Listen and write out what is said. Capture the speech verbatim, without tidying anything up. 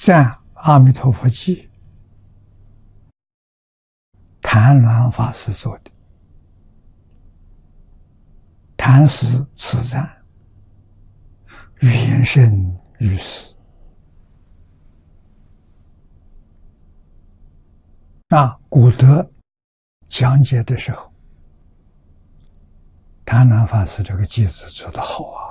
赞阿弥陀佛偈，谭鸾法师做的，谭师此赞，远胜于世。那古德讲解的时候，谭鸾法师这个偈子做得好啊。